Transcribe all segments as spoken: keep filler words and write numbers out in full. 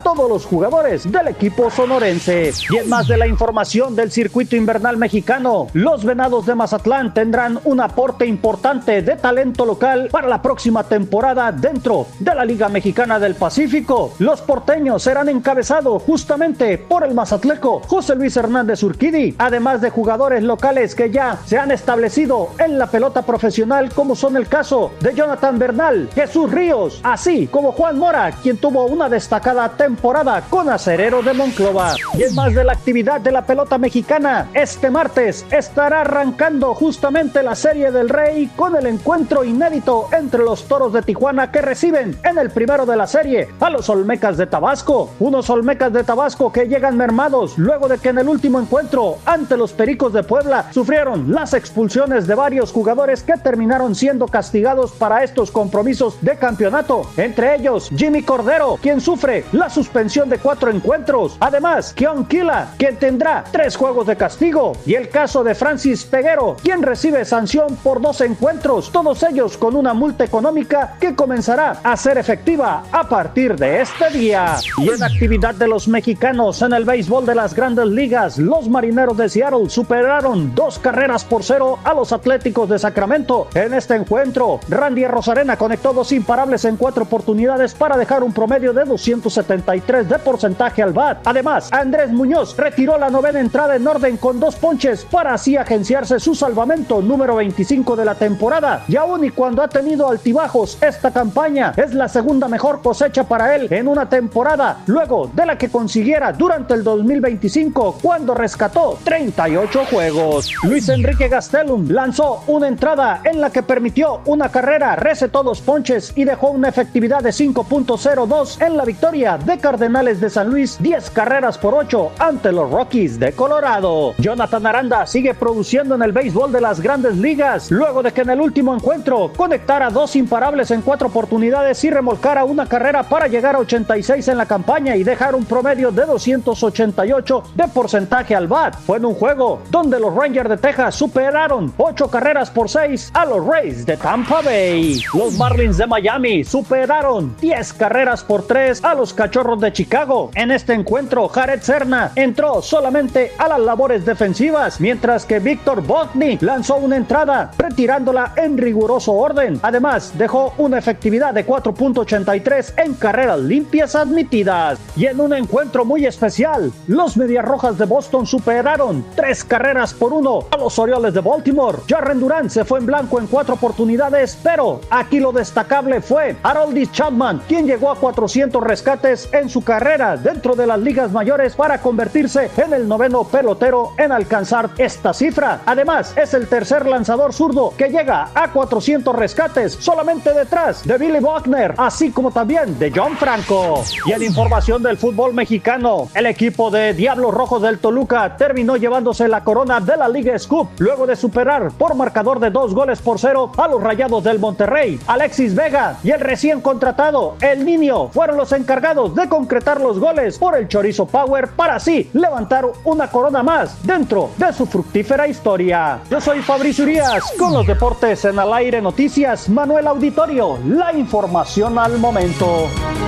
todos los jugadores del equipo sonorense. Y en más de la información del circuito invernal mexicano, los Venados de Mazatlán tendrán un aporte importante de talento local para la próxima temporada dentro de la Liga Mexicana del Pacífico. Los porteños serán encabezados justamente por el mazatleco José Luis Hernández Urquidi, además de jugadores locales que ya se han establecido en la pelota profesional, como son el caso de Jonathan Bernal, Jesús Ríos, así como Juan Mora, quien tuvo una destacada temporada con Acerero de Monclova. Y en más de la actividad de la pelota mexicana, este martes estará arrancando justamente la Serie del Rey con el encuentro inédito entre los Toros de Tijuana, que reciben en el primero de la serie a los Olmecas de Tabasco, unos Olmecas de Tabasco que llegan mermados luego de que en el último encuentro ante los Pericos de Puebla sufrieron las expulsiones de varios jugadores que terminaron siendo castigados para estos compromisos de campeonato, entre ellos Jimmy Cordero, quien sufre la suspensión de cuatro encuentros, además Keon Kila, quien tendrá tres juegos de castigo, y el caso de Francis Peguero, quien recibe sanción por dos encuentros, todos ellos con una multa económica que comenzará a ser efectiva a partir de este día. Y en actividad de los mexicanos en el béisbol de las Grandes Ligas, los Marineros de Seattle superaron dos carreras por cero a los Atléticos de Sacramento. En este encuentro, Randy Arozarena conectó dos imparables en cuatro oportunidades para dejar un promedio de doscientos setenta y tres de porcentaje al bat. Además, Andrés Muñoz retiró la novena entrada en orden con dos ponches para así agenciarse su salvamento número veinticinco de la temporada. Y aún y cuando ha tenido altibajos, esta campaña es la segunda mejor cosecha para él en una temporada, luego de la que consiguiera durante el dos mil veinticinco, cuando rescató treinta y ocho juegos. Luis Enrique Gastelum lanzó una entrada en la que permitió una carrera, recetó dos ponches y dejó una efectividad de cinco punto cero dos en la victoria de Cardenales de San Luis, diez carreras por ocho ante los Rockies de Colorado. Jonathan Aranda sigue produciendo en el béisbol de las Grandes Ligas, luego de que en el último encuentro conectara dos imparables en cuatro oportunidades y remolcara una carrera para llegar a ochenta y seis en la campaña y dejar un promedio de doscientos ochenta y ocho de porcentaje al bat. Fue en un juego donde los Rangers de Texas superaron ocho carreras por seis a los Rays de Tampa Bay. Los Marlins de Miami superaron diez carreras por tres a los Cachorros de Chicago. En este encuentro, Jared Serna entró solamente a las labores defensivas, mientras que Víctor Botny lanzó una entrada, retirándola en riguroso orden. Además, dejó una efectividad de cuatro punto ochenta y tres en carreras limpias admitidas. Y en un encuentro muy especial, los Medias Rojas de Boston superaron tres carreras por uno a los Orioles de Baltimore. Jarren Duran se fue en blanco en cuatro oportunidades, pero aquí lo destacable fue Aroldis Chapman, quien llegó a cuatrocientos rescates en su carrera dentro de las ligas mayores para convertirse en el noveno pelotero en alcanzar esta cifra. Además, es el tercer lanzador zurdo que llega a cuatrocientos rescates, solamente detrás de Billy Buckner, así como también de John Franco. Y en información del fútbol mexicano, el equipo de Diablos Rojos del Toluca terminó llevándose la corona de la Liga Scoop luego de superar por marcador de dos goles por cero a los Rayados del Monterrey. Alexis Vega y el recién contratado El Niño fueron los encargados de concretar los goles por el Chorizo Power para así levantar una corona más dentro de su fructífera historia. Yo soy Fabricio Urias con los deportes en Al Aire Noticias. Manuel Auditorio, la información al momento.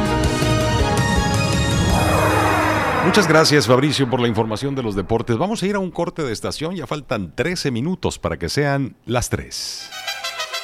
Muchas gracias, Fabricio, por la información de los deportes. Vamos a ir a un corte de estación, ya faltan trece minutos para que sean las tres.